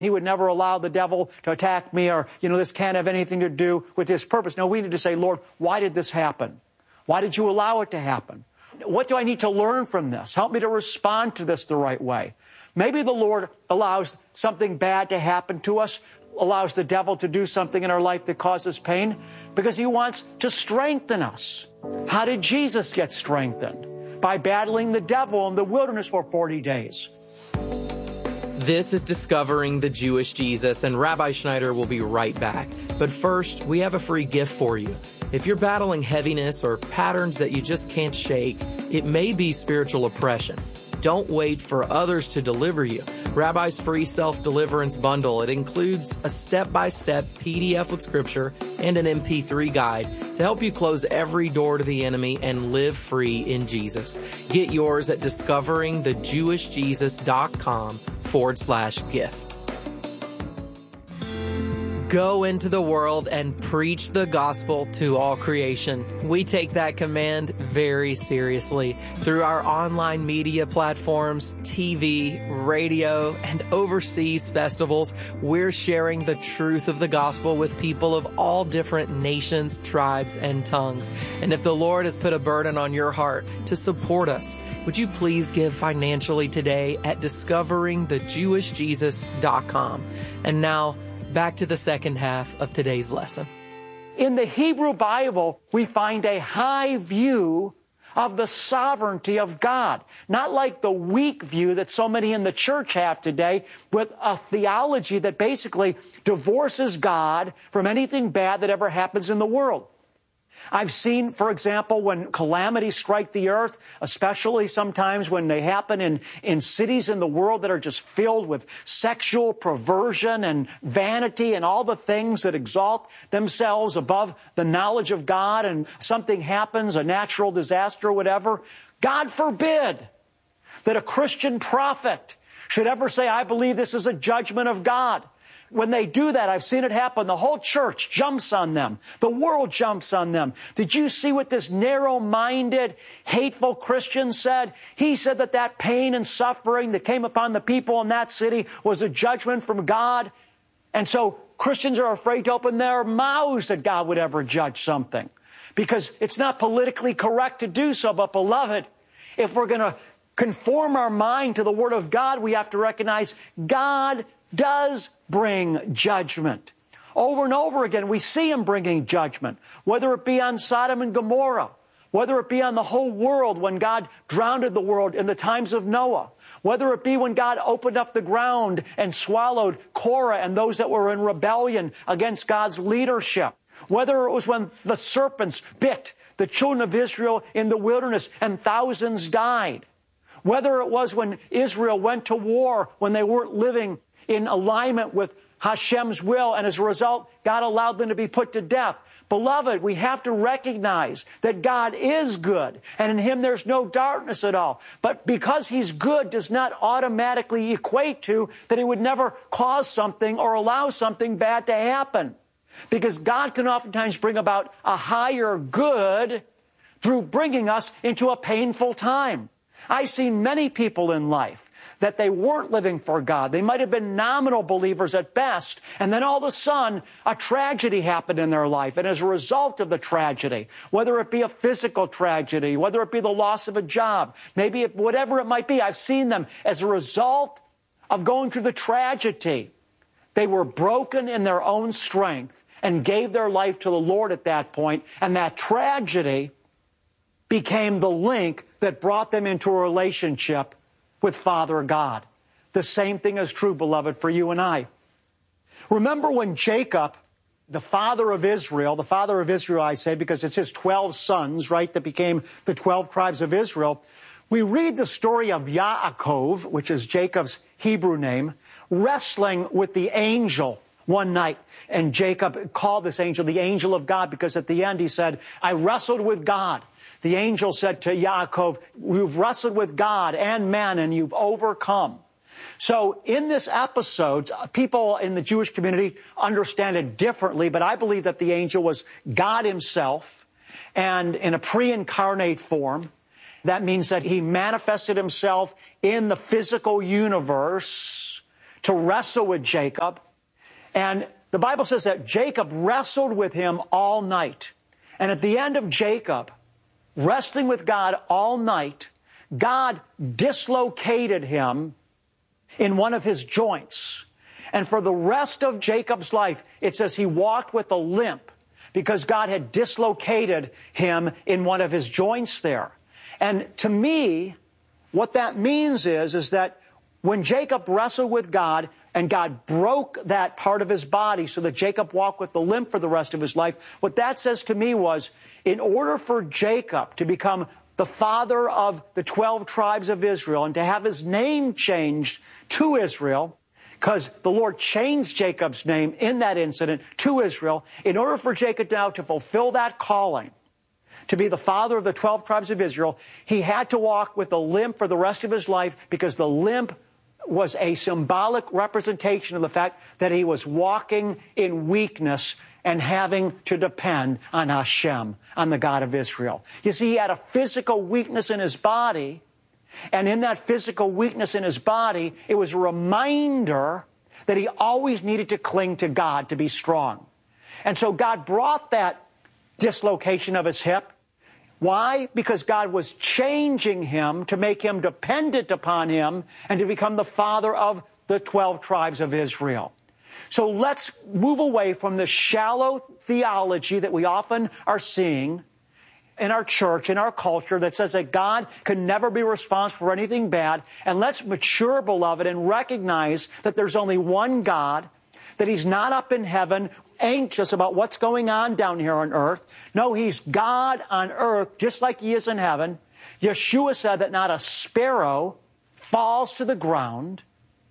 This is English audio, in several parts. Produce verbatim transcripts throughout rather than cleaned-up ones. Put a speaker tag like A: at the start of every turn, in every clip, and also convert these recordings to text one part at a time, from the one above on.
A: He would never allow the devil to attack me, or, you know, this can't have anything to do with his purpose. No, we need to say, Lord, why did this happen? Why did you allow it to happen? What do I need to learn from this? Help me to respond to this the right way. Maybe the Lord allows something bad to happen to us, allows the devil to do something in our life that causes pain, because he wants to strengthen us. How did Jesus get strengthened? By battling the devil in the wilderness for forty days.
B: This is Discovering the Jewish Jesus, and Rabbi Schneider will be right back. But first, we have a free gift for you. If you're battling heaviness or patterns that you just can't shake, it may be spiritual oppression. Don't wait for others to deliver you. Rabbi's free self-deliverance bundle. It includes a step-by-step P D F with scripture and an M P three guide to help you close every door to the enemy and live free in Jesus. Get yours at discoveringthejewishjesus.com forward slash gift. Go into the world and preach the gospel to all creation. We take that command very seriously. Through our online media platforms, T V, radio, and overseas festivals, we're sharing the truth of the gospel with people of all different nations, tribes, and tongues. And if the Lord has put a burden on your heart to support us, would you please give financially today at discovering the jewish jesus dot com. And now, back to the second half of today's lesson.
A: In the Hebrew Bible, we find a high view of the sovereignty of God. Not like the weak view that so many in the church have today, with a theology that basically divorces God from anything bad that ever happens in the world. I've seen, for example, when calamities strike the earth, especially sometimes when they happen in, in cities in the world that are just filled with sexual perversion and vanity and all the things that exalt themselves above the knowledge of God, and something happens, a natural disaster or whatever. God forbid that a Christian prophet should ever say, I believe this is a judgment of God. When they do that, I've seen it happen. The whole church jumps on them. The world jumps on them. Did you see what this narrow-minded, hateful Christian said? He said that that pain and suffering that came upon the people in that city was a judgment from God. And so Christians are afraid to open their mouths that God would ever judge something, because it's not politically correct to do so. But beloved, if we're going to conform our mind to the Word of God, we have to recognize God does bring judgment. Over and over again, we see Him bringing judgment, whether it be on Sodom and Gomorrah, whether it be on the whole world when God drowned the world in the times of Noah, whether it be when God opened up the ground and swallowed Korah and those that were in rebellion against God's leadership, whether it was when the serpents bit the children of Israel in the wilderness and thousands died, whether it was when Israel went to war when they weren't living in alignment with Hashem's will, and as a result, God allowed them to be put to death. Beloved, we have to recognize that God is good, and in Him there's no darkness at all. But because He's good does not automatically equate to that He would never cause something or allow something bad to happen. Because God can oftentimes bring about a higher good through bringing us into a painful time. I've seen many people in life that they weren't living for God. They might have been nominal believers at best, and then all of a sudden, a tragedy happened in their life. And as a result of the tragedy, whether it be a physical tragedy, whether it be the loss of a job, maybe it, whatever it might be, I've seen them as a result of going through the tragedy. They were broken in their own strength and gave their life to the Lord at that point, and that tragedy became the link that brought them into a relationship with Father God. The same thing is true, beloved, for you and I. Remember when Jacob, the father of Israel, the father of Israel I say because it's his twelve sons, right, that became the twelve tribes of Israel. We read the story of Yaakov, which is Jacob's Hebrew name, wrestling with the angel one night. And Jacob called this angel the angel of God, because at the end he said, I wrestled with God. The angel said to Yaakov, you've wrestled with God and man, and you've overcome. So in this episode, people in the Jewish community understand it differently, but I believe that the angel was God Himself, and in a pre-incarnate form. That means that He manifested Himself in the physical universe to wrestle with Jacob. And the Bible says that Jacob wrestled with him all night. And at the end of Jacob wrestling with God all night, God dislocated him in one of his joints. And for the rest of Jacob's life, it says he walked with a limp because God had dislocated him in one of his joints there. And to me, what that means is, is that when Jacob wrestled with God and God broke that part of his body so that Jacob walked with the limp for the rest of his life, what that says to me was, in order for Jacob to become the father of the twelve tribes of Israel and to have his name changed to Israel, because the Lord changed Jacob's name in that incident to Israel, in order for Jacob now to fulfill that calling, to be the father of the twelve tribes of Israel, he had to walk with a limp for the rest of his life, because the limp was a symbolic representation of the fact that he was walking in weakness and having to depend on Hashem, on the God of Israel. You see, he had a physical weakness in his body, and in that physical weakness in his body, it was a reminder that he always needed to cling to God to be strong. And so God brought that dislocation of his hip. Why? Because God was changing him to make him dependent upon him and to become the father of the twelve tribes of Israel. So let's move away from the shallow theology that we often are seeing in our church, in our culture, that says that God can never be responsible for anything bad. And let's mature, beloved, and recognize that there's only one God, that He's not up in heaven anxious about what's going on down here on earth. No, He's God on earth just like He is in heaven. Yeshua said that not a sparrow falls to the ground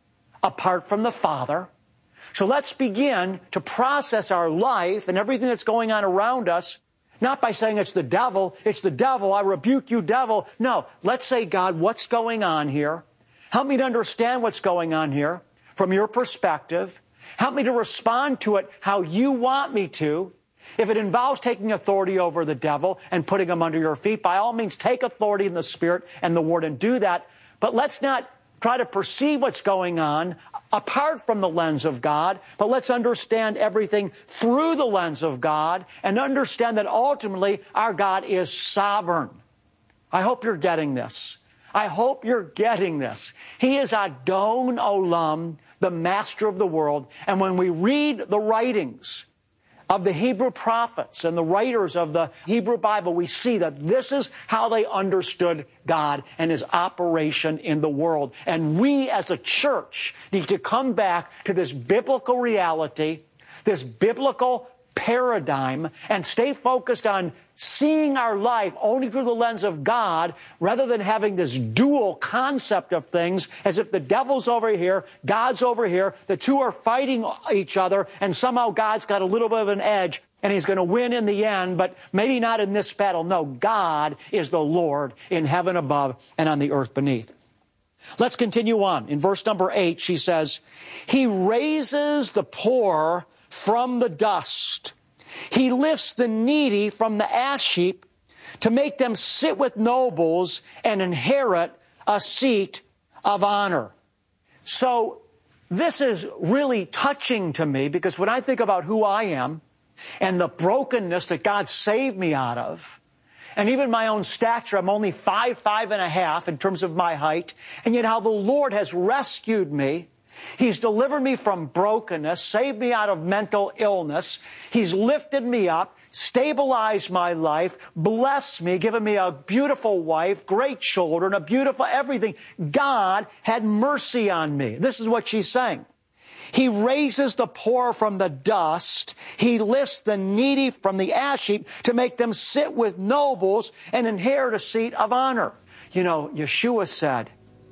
A: apart from the Father. So let's begin to process our life and everything that's going on around us, not by saying it's the devil, it's the devil, I rebuke you, devil. No, let's say, God, what's going on here? Help me to understand what's going on here from your perspective. Help me to respond to it how you want me to. If it involves taking authority over the devil and putting him under your feet, by all means, take authority in the Spirit and the Word and do that. But let's not try to perceive what's going on apart from the lens of God, but let's understand everything through the lens of God and understand that ultimately our God is sovereign. I hope you're getting this. I hope you're getting this. He is Adon Olam, the master of the world. And when we read the writings of the Hebrew prophets and the writers of the Hebrew Bible, we see that this is how they understood God and His operation in the world. And we as a church need to come back to this biblical reality, this biblical paradigm, and stay focused on seeing our life only through the lens of God, rather than having this dual concept of things, as if the devil's over here, God's over here, the two are fighting each other, and somehow God's got a little bit of an edge, and He's going to win in the end, but maybe not in this battle. No, God is the Lord in heaven above and on the earth beneath. Let's continue on. In verse number eight, she says, He raises the poor from the dust. He lifts the needy from the ash heap to make them sit with nobles and inherit a seat of honor. So this is really touching to me, because when I think about who I am and the brokenness that God saved me out of, and even my own stature, I'm only five, five and a half in terms of my height, and yet how the Lord has rescued me. He's delivered me from brokenness, saved me out of mental illness. He's lifted me up, stabilized my life, blessed me, given me a beautiful wife, great children, a beautiful everything. God had mercy on me. This is what she's saying. He raises the poor from the dust. He lifts the needy from the ash heap to make them sit with nobles and inherit a seat of honor. You know, Yeshua said,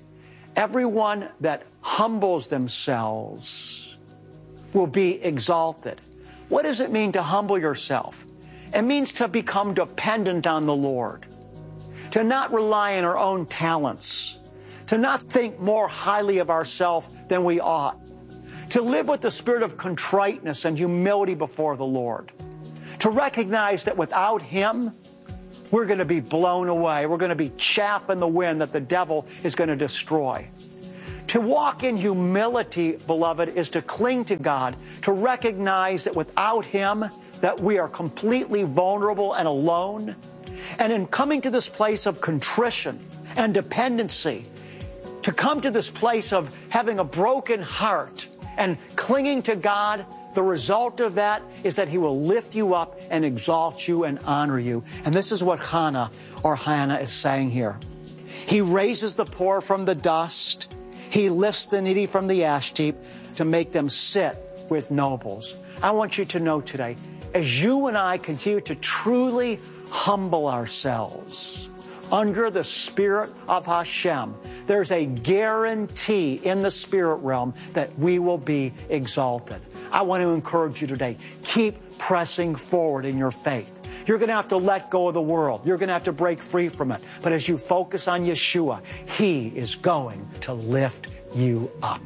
A: everyone that humbles themselves will be exalted. What does it mean to humble yourself? It means to become dependent on the Lord, to not rely on our own talents, to not think more highly of ourselves than we ought, to live with the spirit of contriteness and humility before the Lord, to recognize that without Him, we're going to be blown away. We're going to be chaff in the wind that the devil is going to destroy. To walk in humility, beloved, is to cling to God, to recognize that without Him, that we are completely vulnerable and alone. And in coming to this place of contrition and dependency, to come to this place of having a broken heart and clinging to God, the result of that is that He will lift you up and exalt you and honor you. And this is what Hannah or Hannah is saying here. He raises the poor from the dust. He lifts the needy from the ash heap to make them sit with nobles. I want you to know today, as you and I continue to truly humble ourselves under the Spirit of Hashem, there's a guarantee in the spirit realm that we will be exalted. I want to encourage you today, keep pressing forward in your faith. You're going to have to let go of the world. You're going to have to break free from it. But as you focus on Yeshua, He is going to lift you up.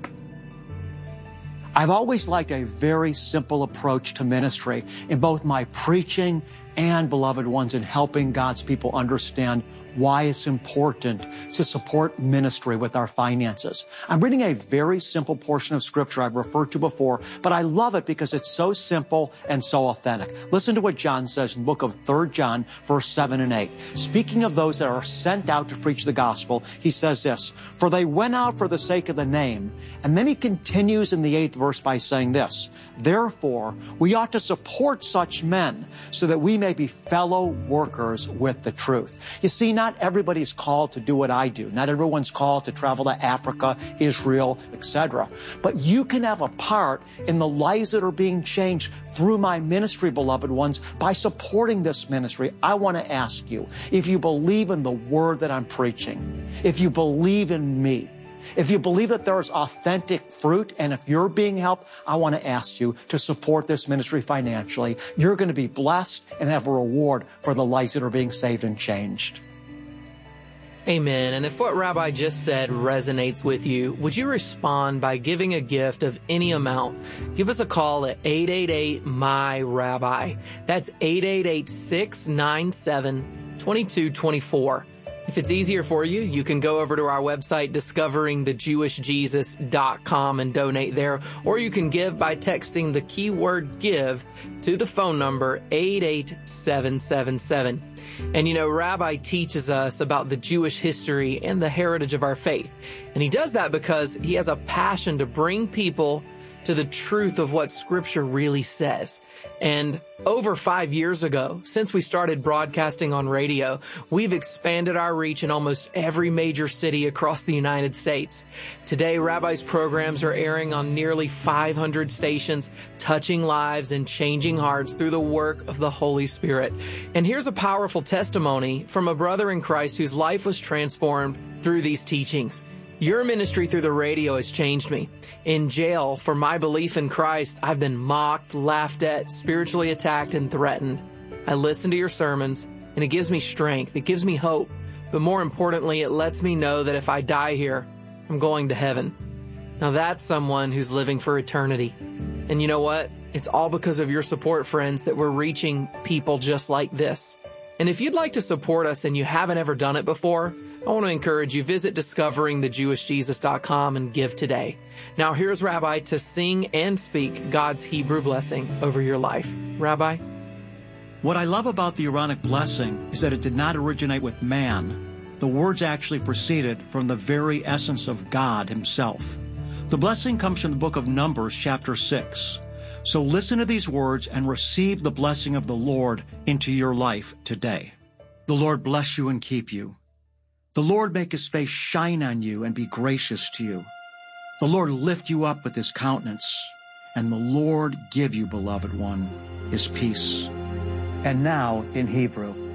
A: I've always liked a very simple approach to ministry in both my preaching and, beloved ones, in helping God's people understand why it's important to support ministry with our finances. I'm reading a very simple portion of Scripture I've referred to before, but I love it because it's so simple and so authentic. Listen to what John says in the book of Third John, verse seven and eight. Speaking of those that are sent out to preach the gospel, he says this, "For they went out for the sake of the name." And then he continues in the eighth verse by saying this, "Therefore, we ought to support such men so that we may be fellow workers with the truth." You see, not everybody's called to do what I do. Not everyone's called to travel to Africa, Israel, et cetera. But you can have a part in the lives that are being changed through my ministry, beloved ones, by supporting this ministry. I want to ask you, if you believe in the word that I'm preaching, if you believe in me, if you believe that there's authentic fruit, and if you're being helped, I want to ask you to support this ministry financially. You're going to be blessed and have a reward for the lives that are being saved and changed.
B: Amen. And if what Rabbi just said resonates with you, would you respond by giving a gift of any amount? Give us a call at eight eight eight, M Y, Rabbi. That's eight eight eight, six nine seven, two two two four. If it's easier for you, you can go over to our website, discovering the jewish jesus dot com, and donate there. Or you can give by texting the keyword GIVE to the phone number eight eight seven seven seven. And you know, Rabbi teaches us about the Jewish history and the heritage of our faith. And he does that because he has a passion to bring people to the truth of what Scripture really says. And over five years ago, since we started broadcasting on radio, we've expanded our reach in almost every major city across the United States. Today, Rabbi's programs are airing on nearly five hundred stations, touching lives and changing hearts through the work of the Holy Spirit. And here's a powerful testimony from a brother in Christ whose life was transformed through these teachings. Your ministry through the radio has changed me. In jail for my belief in Christ, I've been mocked, laughed at, spiritually attacked, and threatened. I listen to your sermons, and it gives me strength. It gives me hope. But more importantly, it lets me know that if I die here, I'm going to heaven. Now that's someone who's living for eternity. And you know what? It's all because of your support, friends, that we're reaching people just like this. And if you'd like to support us and you haven't ever done it before, I want to encourage you, visit discovering the jewish jesus dot com and give today. Now here's Rabbi to sing and speak God's Hebrew blessing over your life. Rabbi?
C: What I love about the Aaronic blessing is that it did not originate with man. The words actually proceeded from the very essence of God Himself. The blessing comes from the book of Numbers, chapter six. So listen to these words and receive the blessing of the Lord into your life today. The Lord bless you and keep you. The Lord make His face shine on you and be gracious to you. The Lord lift you up with His countenance, and the Lord give you, beloved one, His peace.
A: And now in Hebrew.